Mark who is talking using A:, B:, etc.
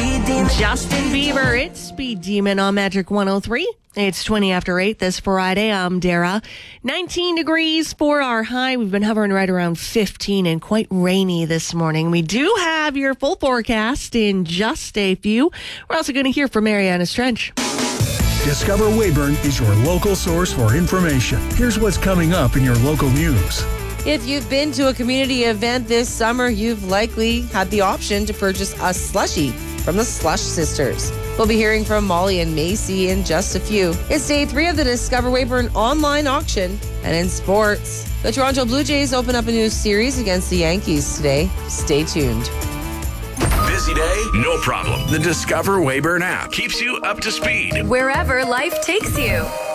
A: Justin Bieber, it's Speed Demon on Magic 103. It's 20 after 8 this Friday. I'm Dara. 19 degrees for our high. We've been hovering right around 15 and quite rainy this morning. We do have your full forecast in just a few. We're also going to hear from Mariana Strench.
B: Discover Weyburn is your local source for information. Here's what's coming up in your local news.
C: If you've been to a community event this summer, you've likely had the option to purchase a slushie from the Slush Sisters. We'll be hearing from Molly and Macy in just a few. It's day 3 of the Discover Weyburn online auction. And in sports, the Toronto Blue Jays open up a new series against the Yankees today. Stay tuned.
D: Busy day? No problem. The Discover Weyburn app keeps you up to speed
E: wherever life takes you.